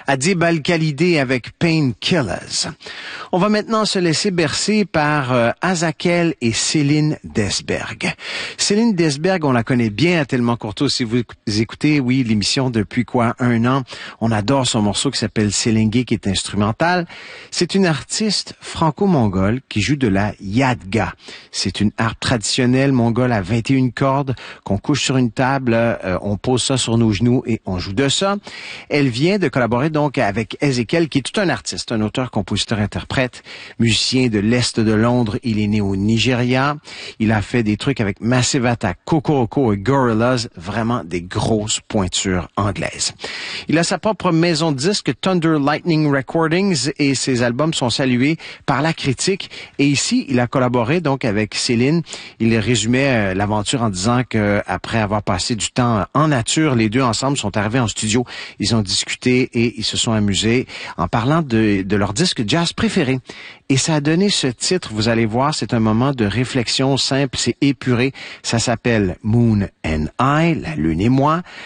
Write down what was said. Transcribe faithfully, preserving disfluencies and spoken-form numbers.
Adib Al-Khalidi avec Painkillers. On va maintenant se laisser bercer par euh, Azakel et Céline Desberg. Céline Desberg, on la connaît bien à Tellement Courteau. Si vous écoutez, oui, l'émission depuis quoi, un an, on adore son morceau qui s'appelle Sélingué, qui est instrumental. C'est une artiste franco-mongole qui joue de la yadga. C'est une harpe traditionnelle mongole à vingt et une cordes qu'on couche sur une table, euh, on pose ça sur nos genoux et on joue de ça. Elle vient de collaborer donc avec Ezekiel, qui est tout un artiste, un auteur, compositeur, interprète, musicien de l'Est de Londres. Il est né au Nigeria. Il a fait des trucs avec Massive Attack, Kokoroko et Gorillaz, vraiment des grosses pointures anglaises. Il a sa propre maison de disques, Thunder Lightning Recordings, et ses albums sont salués par la critique. Et ici, il a collaboré donc avec Céline. Il résumait euh, l'aventure en disant que après avoir passé du temps en nature, les deux ensemble sont arrivés en studio. Ils ont discuté et ils se sont amusés en parlant de, de leur disque jazz préféré. Et ça a donné ce titre, vous allez voir, c'est un moment de réflexion simple, c'est épuré. Ça s'appelle Moon and I, la lune et moi.